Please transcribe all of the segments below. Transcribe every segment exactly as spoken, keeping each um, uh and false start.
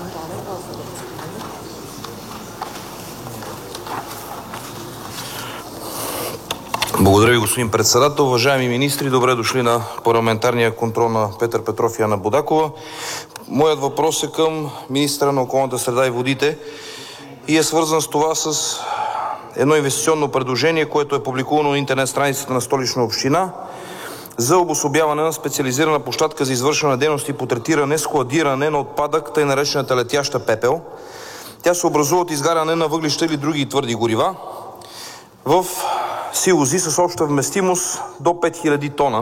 Благодаря ви, господин председател. Уважаеми министри, добре дошли на парламентарния контрол на Петър Петров и Ана Будакова. Моят въпрос е към министъра на околната среда и водите и е свързан с това с едно инвестиционно предложение, което е публикувано на интернет страницата на Столична община за обособяване на специализирана площадка за извършване на дейности по третиране, складиране на отпадък, тъй наречената летяща пепел. Тя се образува от изгаряне на въглища или други твърди горива в силози с обща вместимост до пет хиляди тона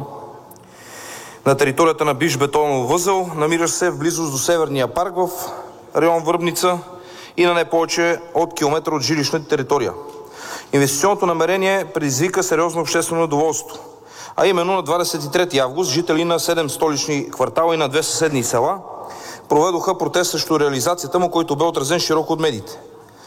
на територията на бивш бетонов възел, намиращ се в близост до Северния парк в район Връбница и на не повече от километър от жилищната територия. Инвестиционното намерение предизвика сериозно обществено недоволство, а именно на двадесет и трети август жители на седем столични квартала и на две съседни села проведоха протест срещу реализацията му, който бе отразен широко от медиите.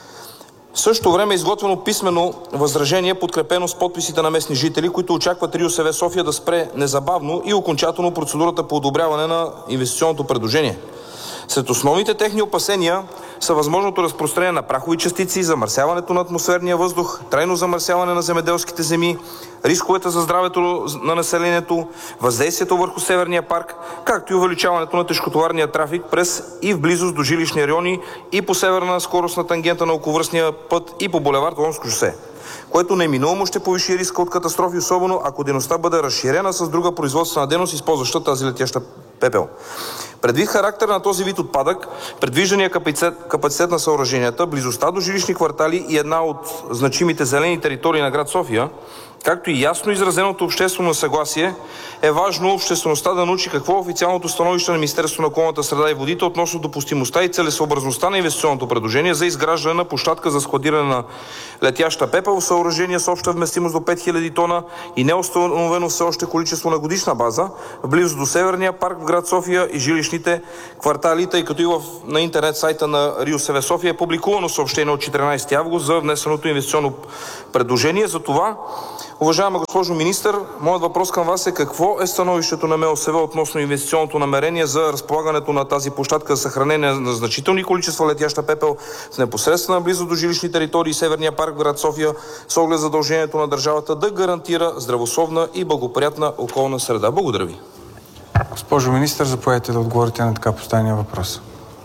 В същото време е изготвено писмено възражение, подкрепено с подписите на местни жители, които очакват РИОСВ София да спре незабавно и окончателно процедурата по одобряване на инвестиционното предложение. Сред основните техни опасения са възможното разпространение на прахови частици, замърсяването на атмосферния въздух, трайно замърсяване на земеделските земи, рисковете за здравето на населението, въздействието върху Северния парк, както и увеличаването на тежкотоварния трафик през и в близост до жилищни райони и по северна скоростна тангента на околовръстния път и по булевард Ломско шосе, което неминуемо ще повиши риска от катастрофи, особено ако дейността бъде разширена с друга производствена дейност, използваща тази летяща пепел. Предвид характера на този вид отпадък, предвиждания капацитет, капацитет на съоръженията, близостта до жилищни квартали и една от значимите зелени територии на град София, както и ясно изразеното обществено съгласие, е важно обществеността да научи какво е официалното становище на Министерството на околната среда и водите относно допустимостта и целесъобразността на инвестиционното предложение за изграждане на площадка за складиране на летяща пепел в съоръжение с обща вместимост до пет хиляди тона и неустановено все още количество на годишна база в близост до Северния парк в град София и жилищните квартали, тъй като и в, на интернет сайта на РИОСВ София е публикувано съобщение от четиринадесети август за внесеното инвестиционно предложение. За това, уважаема госпожо министър, моят въпрос към вас е: какво е становището на МОСВ относно инвестиционното намерение за разполагането на тази площадка за съхранение на значителни количества летяща пепел в непосредствена близост до жилищни територии Северния парк в град София, с оглед задължението на държавата да гарантира здравословна и благоприятна околна среда? Благодаря ви. Госпожо министър, заповядайте да отговорите на така поставения въпрос.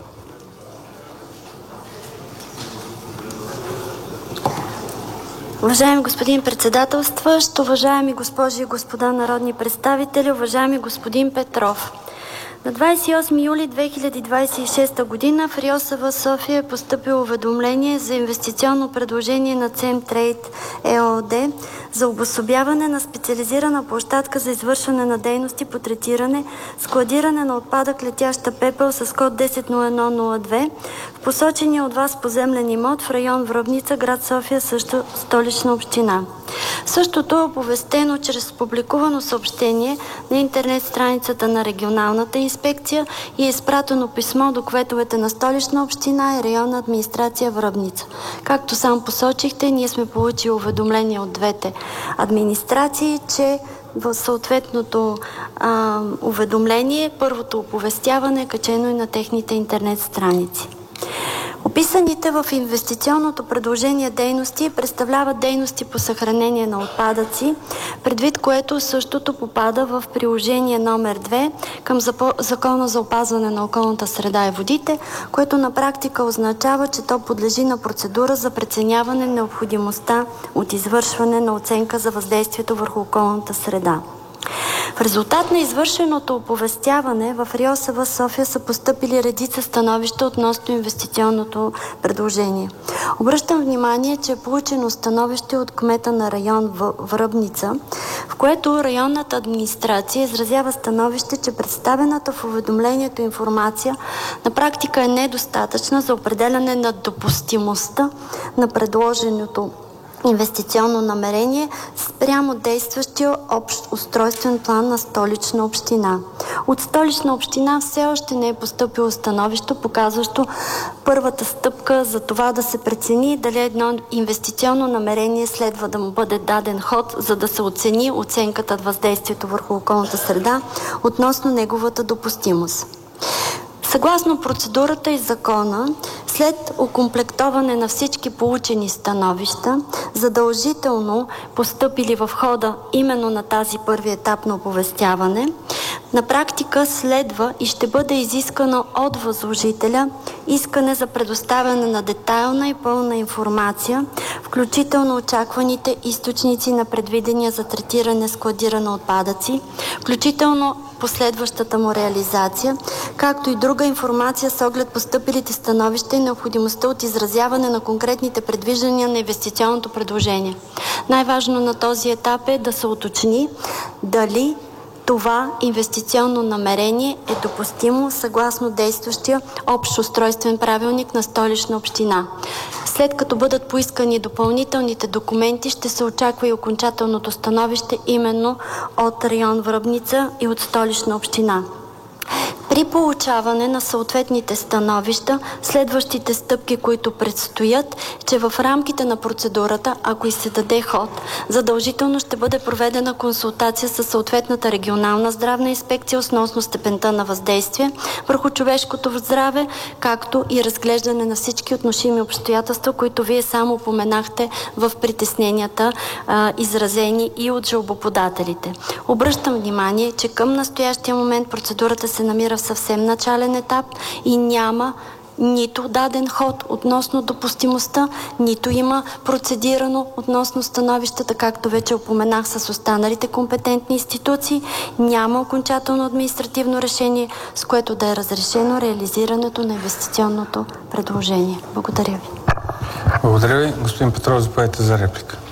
Уважаеми господин председателстващ, уважаеми госпожи и господа народни представители, уважаеми господин Петров! На двадесет и осми юли две хиляди двадесет и шеста година в РИОСВ София е постъпило уведомление за инвестиционно предложение на Цемтрейд ЕООД за обособяване на специализирана площадка за извършване на дейности по третиране, складиране на отпадък летяща пепел с код десет нула едно нула две в посочения от вас поземлен имот в район Връбница, град София, също Столична община. Същото е оповестено чрез публикувано съобщение на интернет страницата на регионалната инспекция и е изпратено писмо до кметовете на Столична община и районна администрация Връбница. Както сам посочихте, ние сме получили уведомление от двете администрации, че в съответното а, уведомление първото оповестяване е качено и на техните интернет страници. Описаните в инвестиционното предложение дейности представляват дейности по съхранение на отпадъци, предвид което същото попада в приложение номер две към Закона за опазване на околната среда и водите, което на практика означава, че то подлежи на процедура за преценяване на необходимостта от извършване на оценка за въздействието върху околната среда. В резултат на извършеното оповестяване в РИОСВ София са постъпили редица становища относно инвестиционното предложение. Обръщам внимание, че е получено становище от кмета на район Връбница, в което районната администрация изразява становище, че представената в уведомлението информация на практика е недостатъчна за определяне на допустимостта на предложеното инвестиционно намерение спрямо действащия общ устройствен план на Столична община. От Столична община все още не е постъпило становище, показващо първата стъпка за това да се прецени дали едно инвестиционно намерение следва да му бъде даден ход, за да се оцени оценката въздействието върху околната среда относно неговата допустимост. Съгласно процедурата и закона, след окомплектоване на всички получени становища, задължително постъпили в хода именно на тази първи етап на оповестяване, на практика следва и ще бъде изискано от възложителя искане за предоставяне на детайлна и пълна информация, включително очакваните източници на предвидения за третиране складиране отпадъци, включително последващата му реализация, както и друга информация с оглед постъпилите становища и необходимостта от изразяване на конкретните предвиждания на инвестиционното предложение. Най-важно на този етап е да се уточни дали това инвестиционно намерение е допустимо съгласно действащия общ устройствен правилник на Столична община. След като бъдат поискани допълнителните документи, ще се очаква и окончателното становище именно от район Връбница и от Столична община. При получаване на съответните становища, следващите стъпки, които предстоят, че в рамките на процедурата, ако и се даде ход, задължително ще бъде проведена консултация с съответната регионална здравна инспекция относно степента на въздействие върху човешкото здраве, както и разглеждане на всички относими обстоятелства, които вие само упоменахте в притесненията, а, изразени и от жалбоподателите. Обръщам внимание, че към настоящия момент процедурата се намира в съвсем начален етап и няма нито даден ход относно допустимостта, нито има процедирано относно становищата, както вече упоменах с останалите компетентни институции. Няма окончателно административно решение, с което да е разрешено реализирането на инвестиционното предложение. Благодаря ви. Благодаря ви. Господин Петров, заповядайте за реплика.